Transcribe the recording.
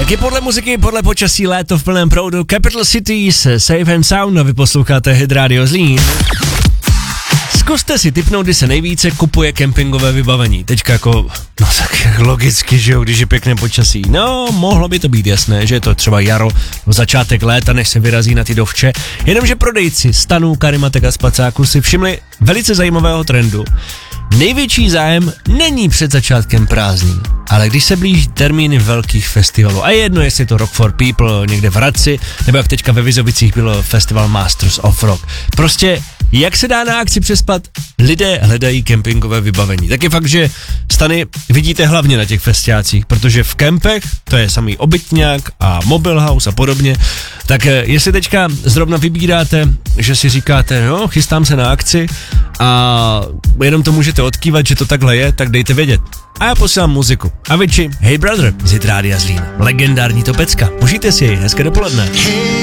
Taky podle muziky, podle počasí léto v plném proudu. Capital Cities, Safe and Sound, a vy posloucháte Hit Radio Zlín. Zkuste si tipnout, kdy se nejvíce kupuje kempingové vybavení. Teďka jako, no tak logicky, že jo, když je pěkné počasí. No, mohlo by to být jasné, že je to třeba jaro, začátek léta, než se vyrazí na ty dovče. Jenomže prodejci stanů, karimatek a spacáků si všimli velice zajímavého trendu. Největší zájem není před začátkem prázdnin, ale když se blíží termíny velkých festivalů. A je jedno, jestli je to Rock for People někde v Hradci, nebo jak teďka ve Vizovicích bylo festival Masters of Rock. Prostě, jak se dá na akci přespat, lidé hledají kempingové vybavení. Tak je fakt, že stany vidíte hlavně na těch festiácích, protože v kempech, to je samý obytňák a mobil house a podobně, tak jestli teďka zrovna vybíráte, že si říkáte, no, chystám se na akci a jenom to můžete odkývat, že to takhle je, tak dejte vědět. A já posílám muziku. Avicii, Hey Brother, z Hit Rádia Zlín. Legendární topecka. Užijte si jej, hezké dopoledne.